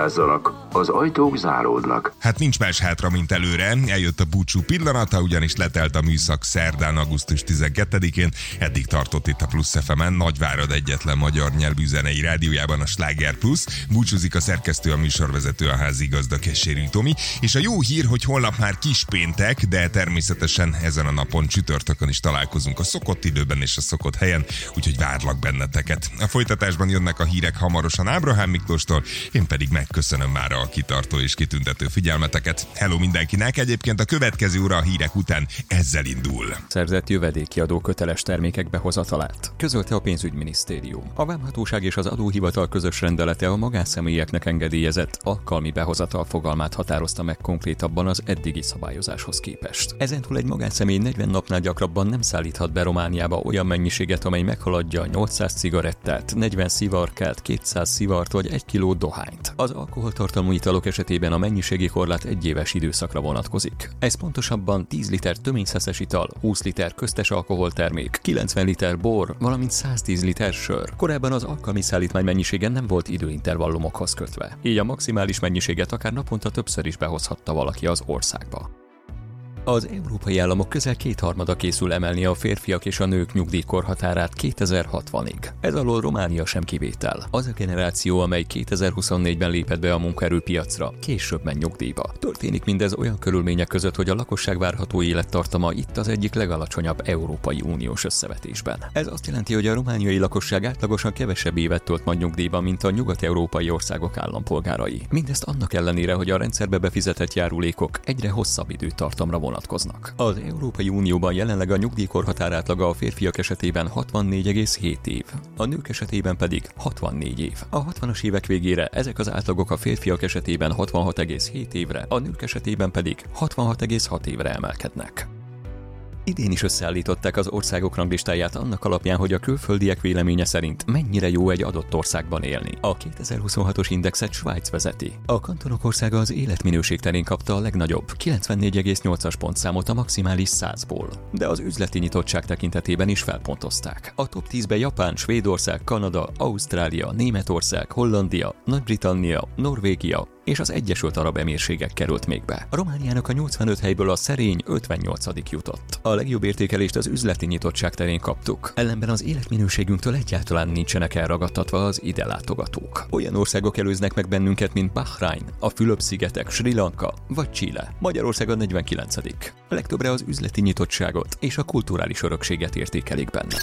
Vigyázzanak, az ajtók záródnak. Hát nincs más hátra, mint előre. Eljött a búcsú pillanata, ugyanis letelt a műszak szerdán, augusztus 12-én. Eddig tartott itt a Plusz FM-en, Nagyvárad egyetlen magyar nyelvű zenei rádiójában, a Sláger Plus. Búcsúzik a szerkesztő, a műsorvezető, a házigazda, Kessérű Tomi. És a jó hír, hogy holnap már kispéntek, de természetesen ezen a napon csütörtökön is találkozunk a szokott időben és a szokott helyen, úgyhogy várlak benneteket. A folytatásban jönnek a hírek hamarosan Ábrahám Miklóstól, én pedig megköszönöm már a kitartó és kitüntető figyelmeteket. Hello mindenkinek, egyébként a következő óra a hírek után ezzel indul. Szerzett jövedéki adó köteles termékek behozatalát közölte a pénzügyminisztérium. A vámhatóság és az adóhivatal közös rendelete a magánszemélyeknek engedélyezett alkalmi behozatal fogalmát határozta meg konkrétabban az eddigi szabályozáshoz képest. Ezentúl egy magánszemély 40 napnál gyakrabban nem szállíthat be Romániába olyan mennyiséget, amely meghaladja 800 cigarettát, 40 szivarkát, 200 szivart vagy 1 kiló dohányt. Az alkoholtartalmú italok esetében a mennyiségi korlát 1 éves időszakra vonatkozik. Ez pontosabban 10 liter töményszeszes ital, 20 liter köztes alkoholtermék, 90 liter bor, valamint 110 liter sör. Korábban az alkalmi szállítmány mennyisége nem volt időintervallumokhoz kötve. Így a maximális mennyiséget akár naponta többször is behozhatta valaki az országba. Az európai államok közel 2/3 készül emelni a férfiak és a nők nyugdíjkorhatárát 2060-ig. Ez alól Románia sem kivétel. Az a generáció, amely 2024-ben lépett be a munkaerőpiacra, később ment nyugdíjba. Történik mindez olyan körülmények között, hogy a lakosság várható élettartama itt az egyik legalacsonyabb Európai Uniós összevetésben. Ez azt jelenti, hogy a romániai lakosság átlagosan kevesebb évet tölt majd nyugdíjban, mint a nyugat-európai országok állampolgárai. Mindezt annak ellenére, hogy a rendszerbe befizetett járulékok egyre hosszabb időtartamra vonatkoznak. Az Európai Unióban jelenleg a nyugdíjkorhatár átlaga a férfiak esetében 64,7 év, a nők esetében pedig 64 év. A 60-as évek végére ezek az átlagok a férfiak esetében 66,7 évre, a nők esetében pedig 66,6 évre emelkednek. Idén is összeállították az országok ranglistáját annak alapján, hogy a külföldiek véleménye szerint mennyire jó egy adott országban élni. A 2026-os indexet Svájc vezeti. A kantonok országa az életminőség terén kapta a legnagyobb, 94,8-as pontszámot a maximális 100-ból. De az üzleti nyitottság tekintetében is felpontozták. A top 10-be Japán, Svédország, Kanada, Ausztrália, Németország, Hollandia, Nagy-Britannia, Norvégia és az Egyesült Arab Emírségek került még be. A Romániának a 85 helyből a szerény 58. jutott. A legjobb értékelést az üzleti nyitottság terén kaptuk. Ellenben az életminőségünktől egyáltalán nincsenek elragadtatva az ide látogatók. Olyan országok előznek meg bennünket, mint Bahrein, a Fülöp-szigetek, Sri Lanka vagy Chile. Magyarország a 49. A legtöbbre az üzleti nyitottságot és a kulturális örökséget értékelik benne.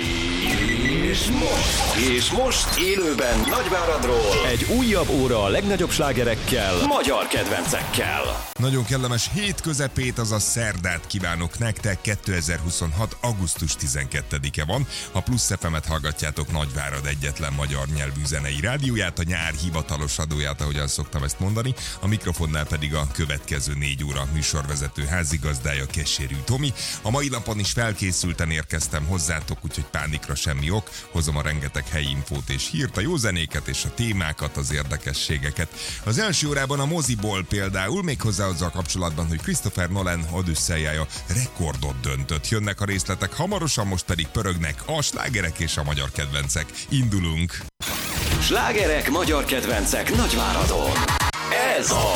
És most élőben Nagyváradról egy újabb óra a legnagyobb slágerekkel, magyar kedvencekkel. Nagyon kellemes hét közepét, azaz szerdát kívánok nektek. 2026. augusztus 12-e van. A Plusz FM-et hallgatjátok, Nagyvárad egyetlen magyar nyelvű zenei rádióját, a nyár hivatalos adóját, ahogyan szoktam ezt mondani. A mikrofonnál pedig a következő 4 óra műsorvezető, házigazdája, Kessérű Tomi. A mai napon is felkészülten érkeztem hozzátok, úgyhogy pánikra semmi ok. Hozom a rengeteg helyi infót és hírt, a jó zenéket és a témákat, az érdekességeket. Az első órában a moziból például, méghozzá azzal kapcsolatban, hogy Christopher Nolan Odüsszejája rekordot döntött. Jönnek a részletek hamarosan, most pedig pörögnek a slágerek és a magyar kedvencek. Indulunk! Slágerek, magyar kedvencek Nagyváradon. Ez a